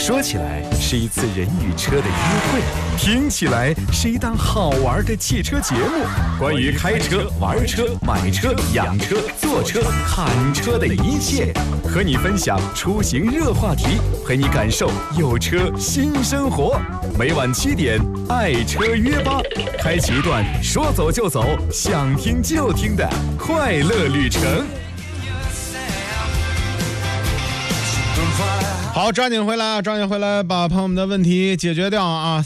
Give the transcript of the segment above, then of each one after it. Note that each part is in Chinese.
说起来是一次人与车的约会，听起来是一档好玩的汽车节目。关于开车、玩车、买车、养车、坐车、看车的一切，和你分享出行热话题，陪你感受有车新生活。每晚7点，爱车约吧，开启一段说走就走、想听就听的快乐旅程。 好，抓紧回来，把朋友们的问题解决掉啊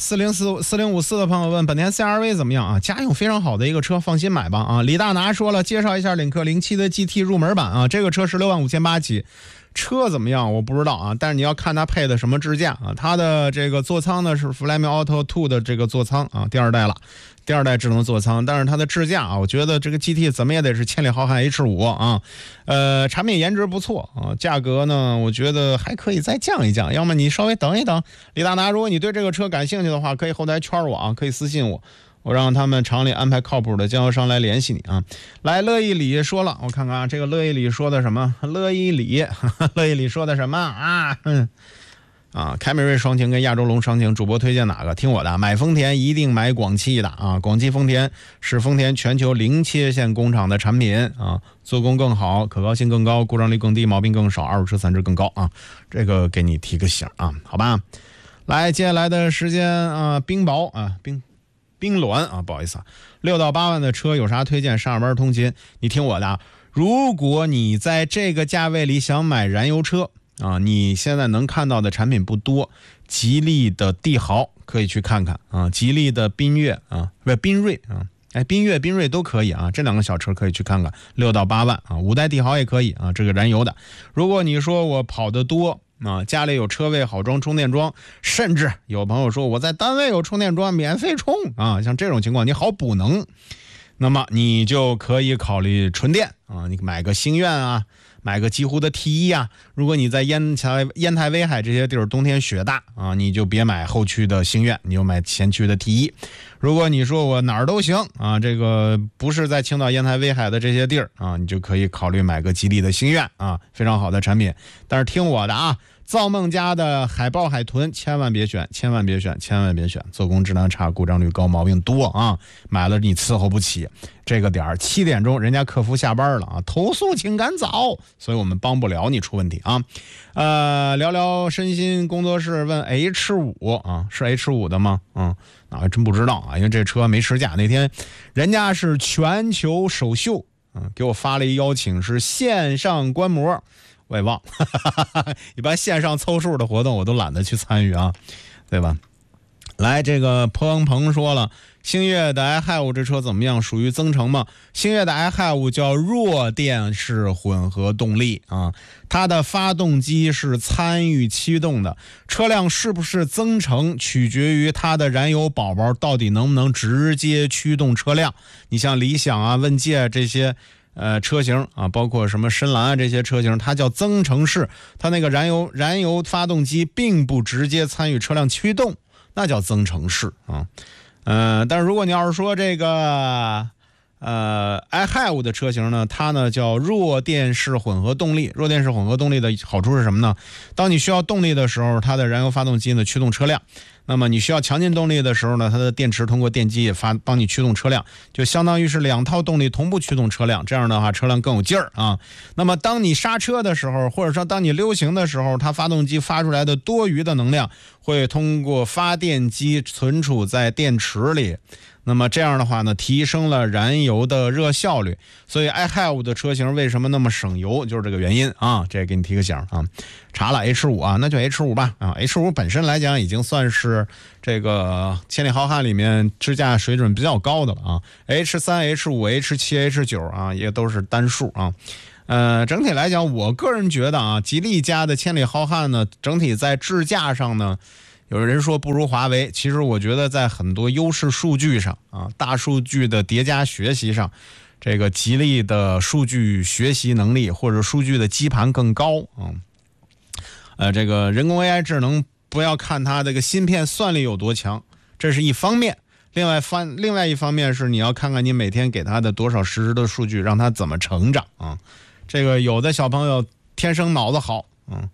！4054的朋友问本田 CR-V 怎么样啊？家用非常好的一个车，放心买吧啊！李大拿说了，介绍一下领克07的 GT 入门版啊，这个车165800起。车怎么样我不知道啊，但是你要看它配的什么支架啊。它的这个座舱呢是 Flaming Auto 2的这个座舱啊，第二代智能座舱，但是它的支架啊，我觉得这个 GT 怎么也得是千里浩瀚 H5 啊。产品颜值不错啊，价格呢我觉得还可以再降一降，要么你稍微等一等。李大拿，如果你对这个车感兴趣的话，可以后台圈我啊，可以私信我让他们厂里安排靠谱的经销商来联系你啊。来，乐意里说了，我看看啊，这个乐意里说的什么？乐意里说的什么啊？凯美瑞双擎跟亚洲龙双擎，主播推荐哪个？听我的，买丰田一定买广汽的啊！广汽丰田是丰田全球零切线工厂的产品啊，做工更好，可靠性更高，故障率更低，毛病更少，二手车残值更高啊！这个给你提个醒啊，好吧？来，接下来的时间啊，冰雹啊，冰鸾啊，不好意思啊，6到8万的车有啥推荐？上下班通勤，你听我的啊。如果你在这个价位里想买燃油车啊，你现在能看到的产品不多。吉利的帝豪可以去看看啊，吉利的缤越啊，不是缤瑞啊，缤瑞都可以啊，这两个小车可以去看看，6到8万啊，5代帝豪也可以啊，这个燃油的。如果你说我跑得多啊，家里有车位好装充电桩，甚至有朋友说我在单位有充电桩免费充啊，像这种情况你好补能，那么你就可以考虑纯电啊，你买个星愿啊，买个极狐的 T1 啊。如果你在烟台威海这些地儿冬天雪大啊，你就别买后驱的星愿，你就买前驱的 T1。如果你说我哪儿都行啊，这个不是在青岛烟台威海的这些地儿啊，你就可以考虑买个吉利的星愿啊，非常好的产品。但是听我的啊，造梦家的海豹海豚千万别选，做工质量差，故障率高，毛病多啊，买了你伺候不起。这个点儿7点钟人家客服下班了啊，投诉请赶早，所以我们帮不了你出问题啊。聊聊身心工作室问 H5 啊，是 H5 的吗？还真不知道啊，因为这车没试驾。那天人家是全球首秀给我发了一邀请，是线上观摩，我也忘一般线上凑数的活动我都懒得去参与啊，对吧？来，这个鹏说了，星越的 i-Hive 这车怎么样？属于增程吗？星越的 i-Hive 叫弱电式混合动力啊，它的发动机是参与驱动的，车辆是不是增程取决于它的燃油宝宝到底能不能直接驱动车辆。你像理想啊、问界这些车型啊，包括什么深蓝啊这些车型，它叫增程式，它那个燃油发动机并不直接参与车辆驱动，那叫增程式啊。但是如果你要是说这个i-Hive 的车型呢，它呢叫弱电式混合动力。弱电式混合动力的好处是什么呢？当你需要动力的时候，它的燃油发动机呢驱动车辆。那么你需要强劲动力的时候呢，它的电池通过电机也帮你驱动车辆，就相当于是2套动力同步驱动车辆，这样的话车辆更有劲儿啊。那么当你刹车的时候，或者说当你溜行的时候，它发动机发出来的多余的能量会通过发电机存储在电池里，那么这样的话呢，提升了燃油的热效率。所以 i-Hive 的车型为什么那么省油，就是这个原因啊。这给你提个醒啊。查了 H5 啊，那就 H5 吧啊。H5 本身来讲已经算是这个千里浩瀚里面支架水准比较高的了啊。H3、H5、H7、H9 啊，也都是单数啊。整体来讲，我个人觉得啊，吉利家的千里浩瀚呢，整体在支架上呢，有人说不如华为，其实我觉得在很多优势数据上啊，大数据的叠加学习上，这个吉利的数据学习能力或者数据的基盘更高啊。这个人工 AI 智能，不要看它这个芯片算力有多强，这是一方面。另外一方面是你要看看你每天给它的多少实时的数据，让它怎么成长啊。这个有的小朋友天生脑子好，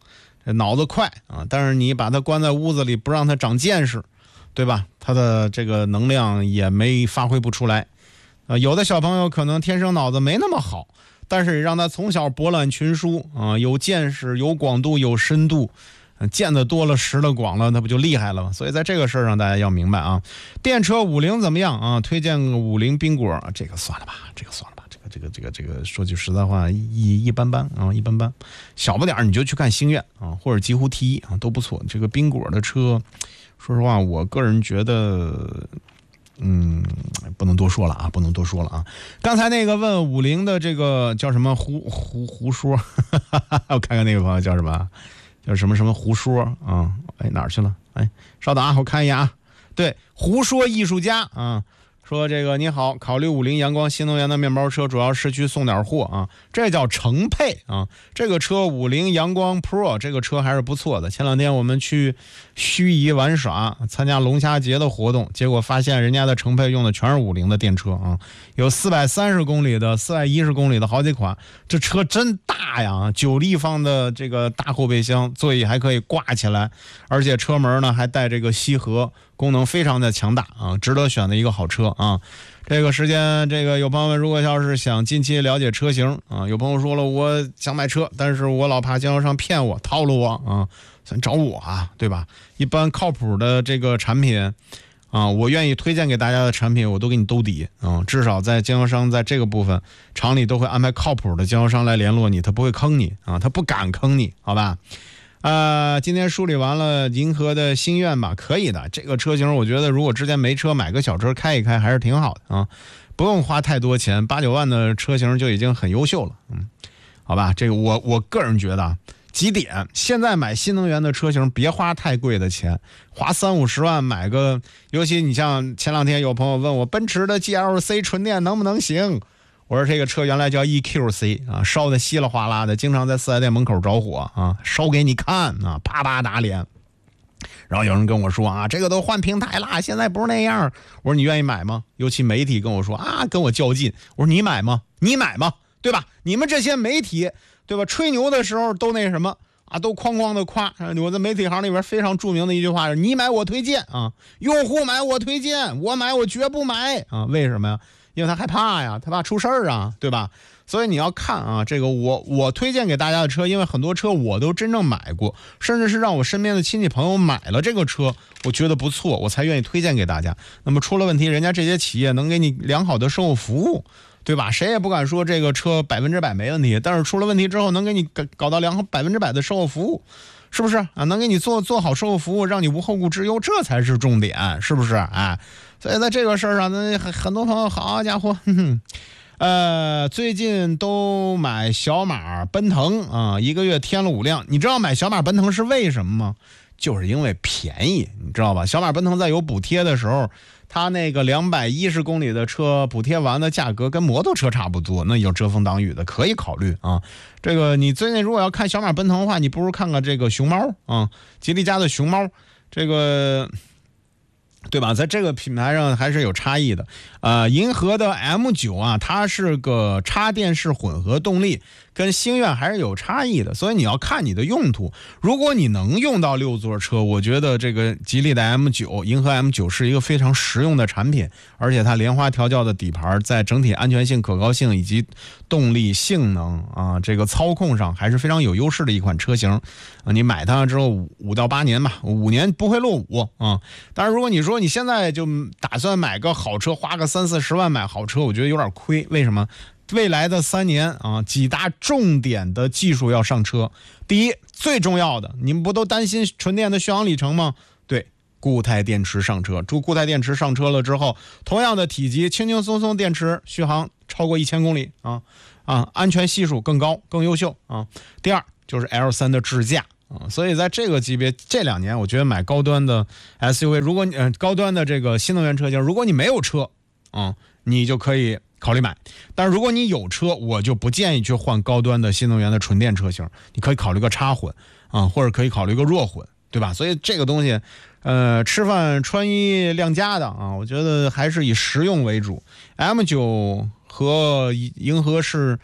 脑子快啊，但是你把他关在屋子里不让他长见识，对吧？他的这个能量也没发挥不出来。有的小朋友可能天生脑子没那么好，但是让他从小博览群书啊，有见识、有广度、有深度。见得多了，识得广了，那不就厉害了吗？所以在这个事儿上，大家要明白啊。电车50怎么样啊？推荐个50冰果，这个算了吧，这个说句实在话，一般般啊，一般般。小不点你就去看星愿啊，或者极狐 T1啊，都不错。这个冰果的车，说实话，我个人觉得。不能多说了啊，不能多说了啊。刚才那个问50的这个叫什么胡说，我看看那个朋友叫什么。叫什么胡说啊？哎，哪儿去了？哎，稍等啊，我看一眼啊。对，胡说艺术家啊，说这个你好，考虑50阳光新能源的面包车，主要市区送点货啊，这叫乘配啊。这个车50阳光 Pro 这个车还是不错的。前两天我们去盱眙玩耍，参加龙虾节的活动，结果发现人家的乘配用的全是50的电车啊，有430公里的、410公里的好几款。这车真大呀，9立方的这个大后备箱，座椅还可以挂起来，而且车门呢还带这个吸合。功能非常的强大啊，值得选的一个好车啊。这个时间，这个有朋友们如果要是想近期了解车型啊，有朋友说了我想买车，但是我老怕经销商骗我套路我啊，想找我啊，对吧？一般靠谱的这个产品啊，我愿意推荐给大家的产品，我都给你兜底啊，至少在经销商在这个部分，厂里都会安排靠谱的经销商来联络你，他不会坑你啊，他不敢坑你，好吧？今天梳理完了银河的心愿吧，可以的。这个车型我觉得如果之前没车，买个小车开一开还是挺好的啊，不用花太多钱，8-9万的车型就已经很优秀了。好吧，这个我个人觉得几点，现在买新能源的车型别花太贵的钱，花30-50万买个，尤其你像前两天有朋友问我奔驰的 GLC 纯电能不能行，我说这个车原来叫 EQC 啊，烧的稀里哗啦的，经常在4S店门口着火啊，烧给你看啊，啪啪打脸。然后有人跟我说啊，这个都换平台了，现在不是那样。我说你愿意买吗？尤其媒体跟我说啊，跟我较劲。我说你买吗？你买吗？对吧？你们这些媒体，对吧？吹牛的时候都那什么啊，都哐哐的夸。我在媒体行里边非常著名的一句话是：你买我推荐啊，用户买我推荐，我买我绝不买啊。为什么呀？因为他害怕呀，他怕出事儿啊，对吧？所以你要看啊，这个我推荐给大家的车，因为很多车我都真正买过，甚至是让我身边的亲戚朋友买了这个车，我觉得不错，我才愿意推荐给大家。那么出了问题，人家这些企业能给你良好的售后服务，对吧？谁也不敢说这个车100%没问题，但是出了问题之后能给你搞到良好100%的售后服务，是不是啊？能给你做好售后服务，让你无后顾之忧，这才是重点，是不是？哎。所以在这个事儿上呢，很多朋友，好家伙，最近都买小马奔腾啊，1个月添了5辆。你知道买小马奔腾是为什么吗？就是因为便宜，你知道吧？小马奔腾在有补贴的时候，它那个210公里的车补贴完的价格跟摩托车差不多，那有遮风挡雨的，可以考虑啊。这个你最近如果要看小马奔腾的话，你不如看看这个熊猫啊，吉利家的熊猫，这个。对吧？在这个品牌上还是有差异的。银河的 M9 啊，它是个插电式混合动力，跟星愿还是有差异的，所以你要看你的用途。如果你能用到6座车，我觉得这个吉利的 M9 银河 M9 是一个非常实用的产品，而且它莲花调教的底盘在整体安全性、可靠性以及动力性能啊，这个操控上还是非常有优势的一款车型。你买它之后5到8年吧，5年不会落伍啊。但是如果你说你现在就打算买个好车，花个30-40万买好车，我觉得有点亏。为什么？未来的3年啊，几大重点的技术要上车。第一，最重要的，你们不都担心纯电的续航里程吗？对，固态电池上车。固态电池上车了之后，同样的体积，轻轻松松电池续航超过1000公里啊，安全系数更高更优秀啊。第二就是 L3 的智驾。所以在这个级别，这2年我觉得买高端的 SUV， 如果你高端的这个新能源车型，如果你没有车你就可以考虑买。但是如果你有车，我就不建议去换高端的新能源的纯电车型，你可以考虑个插混或者可以考虑个弱混，对吧？所以这个东西吃饭穿衣亮家的我觉得还是以实用为主。M9 和银河是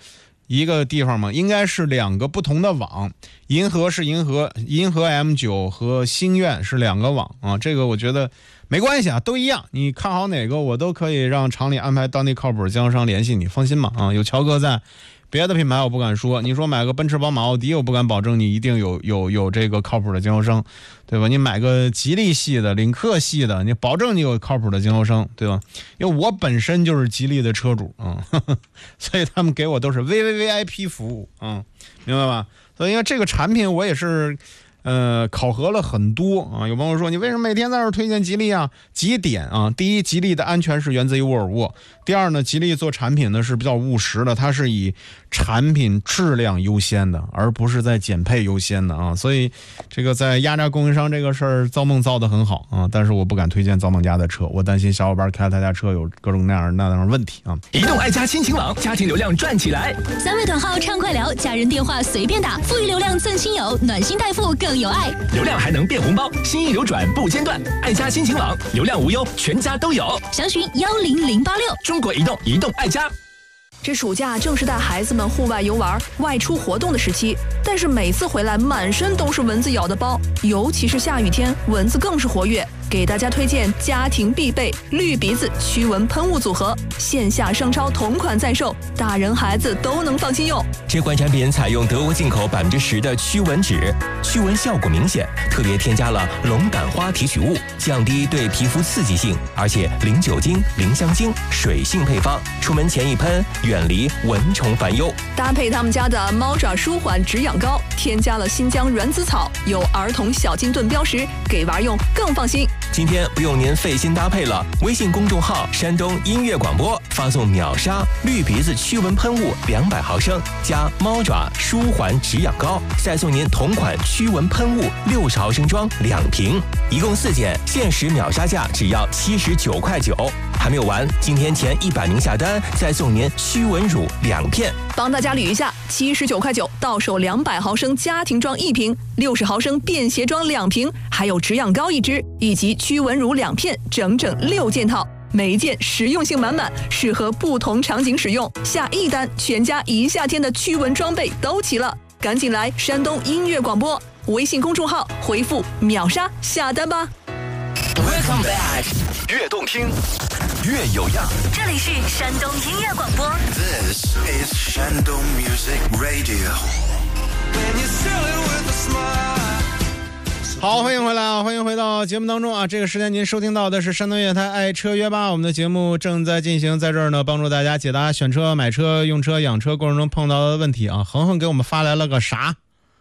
一个地方吗？应该是两个不同的网，银河是银河 M9 和星愿是两个网啊。这个我觉得没关系啊，都一样。你看好哪个，我都可以让厂里安排当地靠谱经销商联系你，放心吧啊。有乔哥在，别的品牌我不敢说。你说买个奔驰、宝马、奥迪，我不敢保证你一定有这个靠谱的经销商，对吧？你买个吉利系的、领克系的，你保证你有靠谱的经销商，对吧？因为我本身就是吉利的车主啊，所以他们给我都是 VVVIP 服务啊，明白吧？所以因为这个产品我也是。考核了很多啊，有朋友说你为什么每天在这儿推荐吉利啊？几点啊？第一，吉利的安全是源自于沃尔沃；第二呢，吉利做产品呢是比较务实的，它是以产品质量优先的，而不是在减配优先的啊。所以这个在压榨供应商这个事儿，造梦造得很好啊，但是我不敢推荐造梦家的车，我担心小伙伴开他家车有各种那样的问题啊。 移动爱家亲情网，家庭流量赚起来 ！3位短号畅快聊，家人电话随便打，富裕流量赠亲友，暖心代付更有爱， 流量还能变红包，心意流转不间断。爱家亲情网，流量无忧，全家都有。 详询10086。 中国移动，移动爱家。 这暑假正是带孩子们户外游玩、外出活动的时期，但是每次回来满身都是蚊子咬的包，尤其是下雨天，蚊子更是活跃。给大家推荐家庭必备绿鼻子驱蚊喷雾组合，线下商超同款在售，大人孩子都能放心用。 这款产品采用德国进口10%的驱蚊纸，驱蚊效果明显，特别添加了龙胆花提取物，降低对皮肤刺激性，而且零酒精、零香精，水性配方，出门前一喷，远离蚊虫烦忧。 搭配他们家的猫爪舒缓止痒膏，添加了新疆软籽草，有儿童小金盾标识，给娃用更放心。 今天不用您费心搭配了，微信公众号山东音乐广播发送秒杀绿鼻子驱蚊喷雾200毫升加猫爪舒缓止痒膏，再送您同款驱蚊喷雾60毫升装2瓶，一共4件，限时秒杀价只要79.9块。还没有完，今天前100名下单再送您驱蚊乳2片。 帮大家捋一下，79.9块，到手200毫升家庭装1瓶，60毫升便携装2瓶，还有止痒膏1支，以及驱蚊乳2片，整整6件套。每一件实用性满满，适合不同场景使用。下一单，全家一夏天的驱蚊装备都齐了。赶紧来山东音乐广播微信公众号回复秒杀下单吧。 Welcome back， 越动听越有样。 这里是山东音乐广播。 This is Shandong Music Radio。 好，欢迎回来啊！欢迎回到节目当中啊！这个时间您收听到的是山东乐台爱车约吧，我们的节目正在进行，在这儿呢帮助大家解答选车、买车、用车、养车过程中碰到的问题啊。恒恒给我们发来了个啥？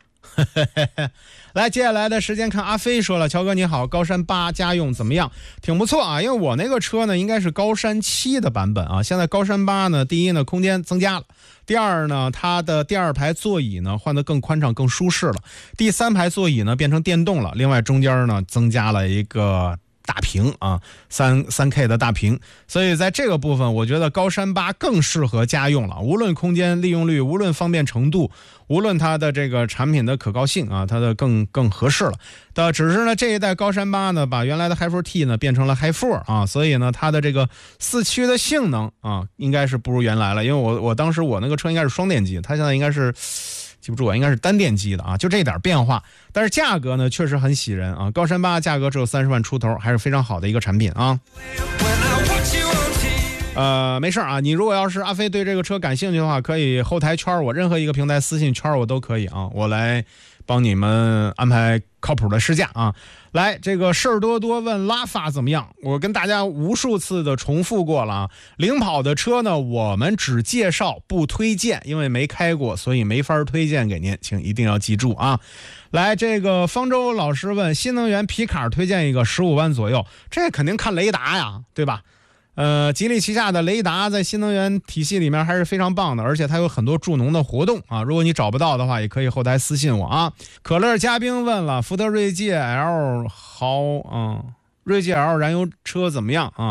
来，接下来的时间看阿飞说了，乔哥你好，高山8家用怎么样？挺不错啊，因为我那个车呢应该是高山7的版本啊，现在高山8呢，第一呢空间增加了，第二呢它的第2排座椅呢换得更宽敞更舒适了，第3排座椅呢变成电动了，另外中间呢增加了一个大屏啊，3K 的大屏，所以在这个部分我觉得高山8更适合家用了，无论空间利用率，无论方便程度，无论它的这个产品的可靠性啊，它的更合适了。只是呢这一代高山8呢把原来的 Hi4T 呢变成了 Hi4 啊，所以呢它的这个4驱的性能啊应该是不如原来了，因为我当时我那个车应该是双电机，它现在应该是记不住啊，应该是单电机的啊，就这点变化，但是价格呢确实很喜人啊，高山8价格只有30万出头，还是非常好的一个产品啊。没事啊，你如果要是阿飞对这个车感兴趣的话，可以后台圈我，任何一个平台私信圈我都可以啊，我来帮你们安排靠谱的试驾啊。来，这个事儿多多问拉法怎么样？我跟大家无数次的重复过了啊，领跑的车呢，我们只介绍不推荐，因为没开过，所以没法推荐给您，请一定要记住啊。来，这个方舟老师问，新能源皮卡推荐一个15万左右，这肯定看雷达呀，对吧？吉利旗下的雷达在新能源体系里面还是非常棒的，而且它有很多助农的活动啊。如果你找不到的话，也可以后台私信我啊。可乐嘉宾问了，福特锐界 L 锐界 L 燃油车怎么样啊？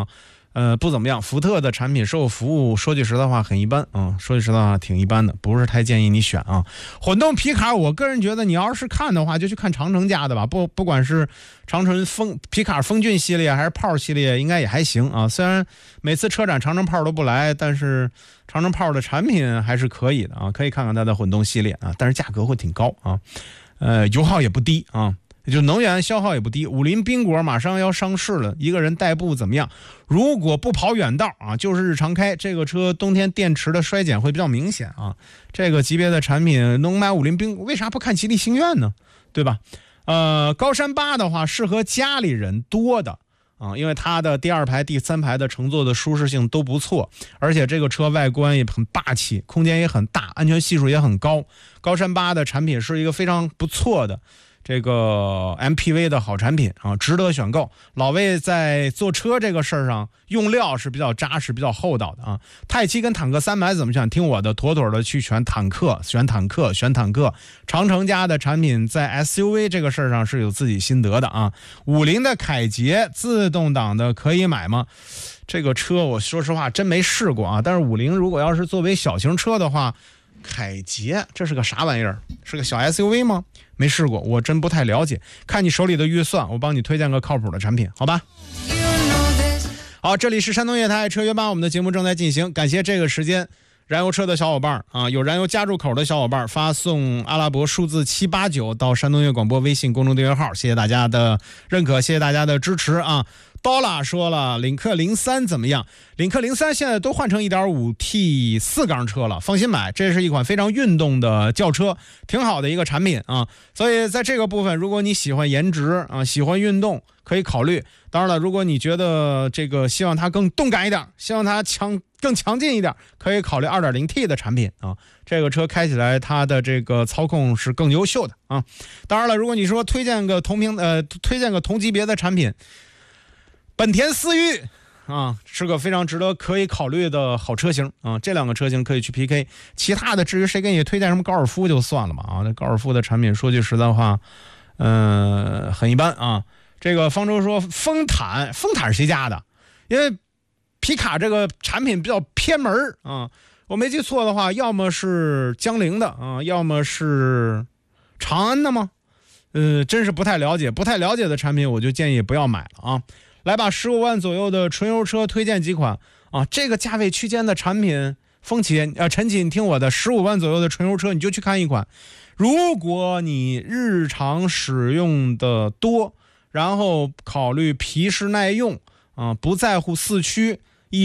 不怎么样。福特的产品售后服务说句实在话很一般啊，说句实在话挺一般的，不是太建议你选啊。混动皮卡，我个人觉得你要是看的话，就去看长城家的吧，不管是长城皮卡风骏系列还是炮系列，应该也还行啊。虽然每次车展长城炮都不来，但是长城炮的产品还是可以的啊，可以看看它的混动系列啊，但是价格会挺高啊，油耗也不低啊。就能源消耗也不低。五菱缤果马上要上市了，一个人代步怎么样？如果不跑远道啊，就是日常开，这个车冬天电池的衰减会比较明显啊。这个级别的产品能买五菱缤果，为啥不看吉利星愿呢？对吧？高山8的话适合家里人多的啊，因为它的第2排、第3排的乘坐的舒适性都不错，而且这个车外观也很霸气，空间也很大，安全系数也很高。高山8的产品是一个非常不错的这个 MPV 的好产品啊，值得选购。老魏在坐车这个事儿上用料是比较扎实、比较厚道的啊。泰7跟坦克300怎么选？听我的，妥妥的去选坦克。长城家的产品在 SUV 这个事儿上是有自己心得的啊。五菱的凯捷自动挡的可以买吗？这个车我说实话真没试过啊。但是五菱如果要是作为小型车的话，凯捷这是个啥玩意儿？是个小 SUV 吗？没试过，我真不太了解。看你手里的预算，我帮你推荐个靠谱的产品，好吧？好，这里是山东夜台车约吧，我们的节目正在进行。感谢这个时间燃油车的小伙伴啊，有燃油加注口的小伙伴发送阿拉伯数字789到山东夜广播微信公众订阅号，谢谢大家的认可，谢谢大家的支持啊。刀拉说了，领克03怎么样？领克03现在都换成 1.5T 4缸车了，放心买，这是一款非常运动的轿车，挺好的一个产品啊。所以在这个部分，如果你喜欢颜值啊，喜欢运动，可以考虑。当然了，如果你觉得这个希望它更动感一点，希望它更强劲一点，可以考虑 2.0T 的产品啊。这个车开起来它的这个操控是更优秀的啊。当然了，如果你说推荐个同级别的产品，本田思域啊，是个非常值得可以考虑的好车型啊，这2个车型可以去 PK。其他的至于谁给你推荐什么高尔夫就算了吧啊，这高尔夫的产品说句实在话，很一般啊。这个方舟说风坦是谁家的？因为皮卡这个产品比较偏门啊，我没记错的话，要么是江铃的啊，要么是长安的吗？真是不太了解的产品，我就建议不要买了啊。来把15万左右的纯油车推荐几款啊，这个价位区间的产品，陈启，你听我的，15万左右的纯油车你就去看一款。如果你日常使用的多，然后考虑皮实耐用啊，不在乎四驱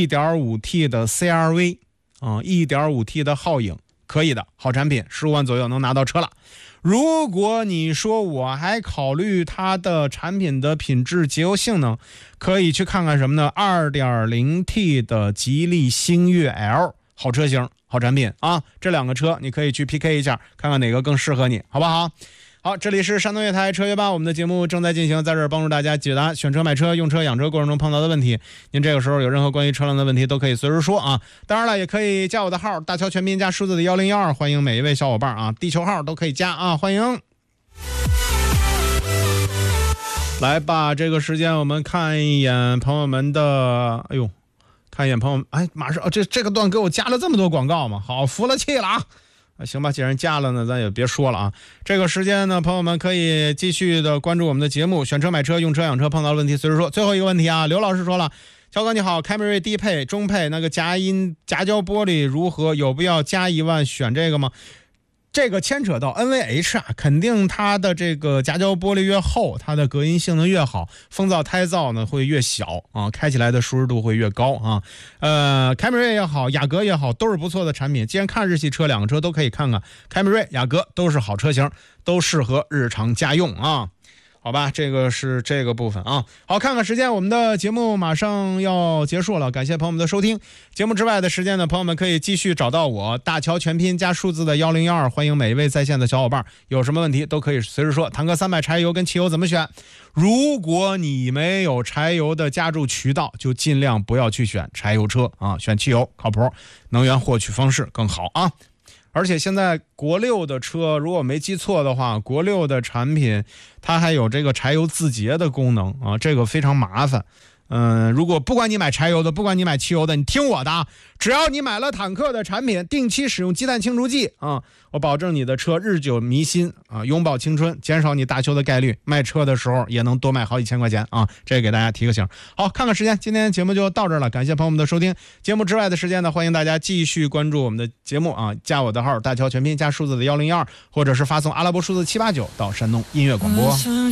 1.5T 的 CR-V 啊 1.5T 的皓影，可以的好产品，15万左右能拿到车了。如果你说我还考虑它的产品的品质节油性能，可以去看看什么呢？ 2.0T 的吉利星越 L 好车型好产品啊，这2个车你可以去 PK 一下，看看哪个更适合你，好不好？好，这里是山东夜台车约吧，我们的节目正在进行，在这儿帮助大家解答选车、买车、用车、养车过程中碰到的问题。您这个时候有任何关于车辆的问题，都可以随时说啊。当然了，也可以加我的号，大乔全拼加数字的1012，欢迎每一位小伙伴啊，地球号都可以加啊，欢迎。来吧，这个时间我们看一眼朋友们的，看一眼朋友们，马上这个段给我加了这么多广告吗？好，服了气了啊。行吧，既然加了呢，咱也别说了啊。这个时间呢，朋友们可以继续的关注我们的节目，选车、买车、用车、养车，碰到的问题随时说。最后一个问题啊，刘老师说了，乔哥你好，凯美瑞低配、中配那个夹胶玻璃如何？有必要加1万选这个吗？这个牵扯到 NVH 啊，肯定它的这个夹胶玻璃越厚，它的隔音性能越好，风噪胎噪呢会越小啊，开起来的舒适度会越高啊。凯美瑞也好，雅阁也好，都是不错的产品。既然看日系车，2个车都可以看看，凯美瑞、雅阁都是好车型，都适合日常家用啊。好吧，这个是这个部分啊。好，看看时间，我们的节目马上要结束了，感谢朋友们的收听。节目之外的时间呢，朋友们可以继续找到我，大乔全拼加数字的1012，欢迎每一位在线的小伙伴，有什么问题都可以随时说。坦克300柴油跟汽油怎么选？如果你没有柴油的加注渠道，就尽量不要去选柴油车啊，选汽油靠谱，能源获取方式更好啊。而且现在国六的车，如果没记错的话，国六的产品它还有这个柴油自洁的功能啊，这个非常麻烦。 如果不管你买柴油的，不管你买汽油的，你听我的啊，只要你买了坦克的产品，定期使用鸡蛋清除剂啊，我保证你的车日久弥新啊，永葆青春，减少你大修的概率，卖车的时候也能多卖好几千块钱啊，这给大家提个醒。好，看看时间，今天节目就到这儿了，感谢朋友们的收听。节目之外的时间呢，欢迎大家继续关注我们的节目啊，加我的号大乔全拼加数字的1012，或者是发送阿拉伯数字789到山东音乐广播。